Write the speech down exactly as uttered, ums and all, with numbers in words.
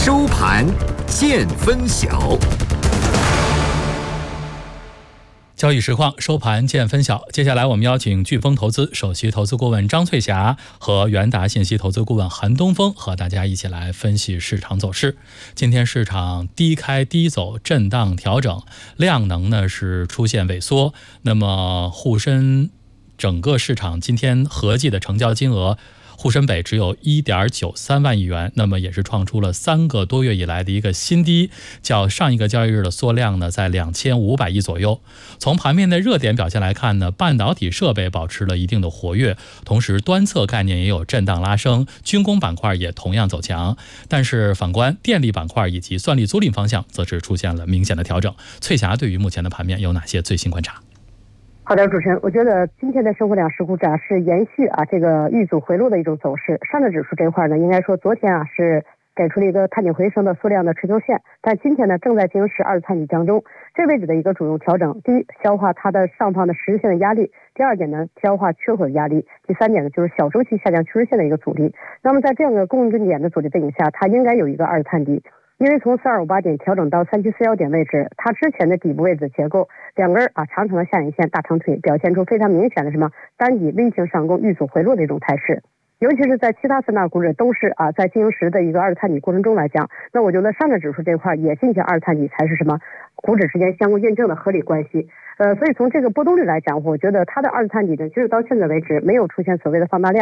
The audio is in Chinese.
收盘见分晓。 交易实况，收盘见分晓。接下来我们邀请飓风投资首席投资顾问张翠霞和元达信息投资顾问韩东风和大家一起来分析市场走势。今天市场低开低走，震荡调整，量能呢是出现萎缩。那么沪深整个市场今天合计的成交金额，沪深北只有 一点九三万亿元，那么也是创出了三个多月以来的一个新低，较上一个交易日的缩量呢在两千五百亿左右。从盘面的热点表现来看呢，半导体设备保持了一定的活跃，同时端侧概念也有震荡拉升，军工板块也同样走强。但是反观电力板块以及算力租赁方向则是出现了明显的调整。翠霞对于目前的盘面有哪些最新观察？ 好的，主持人，我觉得今天的生活两市股指啊是延续啊这个遇阻回落的一种走势。上证指数这块呢，应该说昨天啊是给出了一个探底回升的缩量的持久线，但今天呢正在进行十二探底当中，这位置的一个主动调整。第一，消化它的上方的实质性的压力；第二点呢，消化缺口的压力；第三点呢，就是小周期下降趋势线的一个阻力。那么在这样的共振点的阻力背景下，它应该有一个二探底。因为从四二五八点调整到三七四幺点位置，它之前的底部位置的结构，两根啊长长的下影线大长腿，表现出非常明显的什么单底 V 型上攻遇阻回落的一种态势。尤其是在其他三大股指都是啊在进行时的一个二探底过程中来讲，那我觉得上证指数这块也进行二探底才是什么股指之间相互验证的合理关系。呃，所以从这个波动率来讲，我觉得它的二探底呢，就是到现在为止没有出现所谓的放大量。